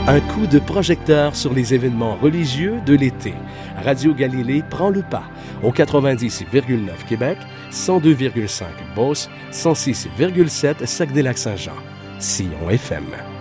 Un coup de projecteur sur les événements religieux de l'été. Radio Galilée prend le pas au 90,9 Québec, 102,5 Beauce, 106,7 Saguenay-Lac-Saint-Jean. Sillon FM.